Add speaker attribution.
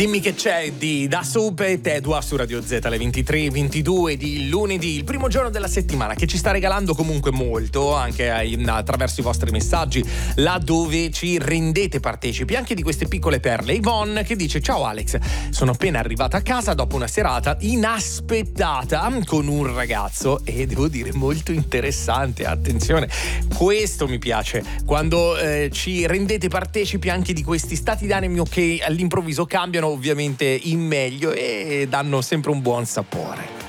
Speaker 1: Dimmi che c'è di Da Soup e Tedua su Radio Z alle 23:22 di lunedì, il primo giorno della settimana, che ci sta regalando comunque molto anche attraverso i vostri messaggi, laddove ci rendete partecipi anche di queste piccole perle. Yvonne che dice: ciao Alex, sono appena arrivata a casa dopo una serata inaspettata con un ragazzo e devo dire molto interessante. Attenzione, questo mi piace, quando ci rendete partecipi anche di questi stati d'animo che all'improvviso cambiano ovviamente in meglio e danno sempre un buon sapore.